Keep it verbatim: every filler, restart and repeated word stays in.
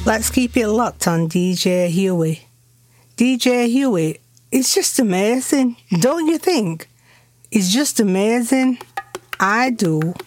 Let's keep it locked on D J Huey. D J Huey, it's just amazing, don't you think? It's just amazing. I do.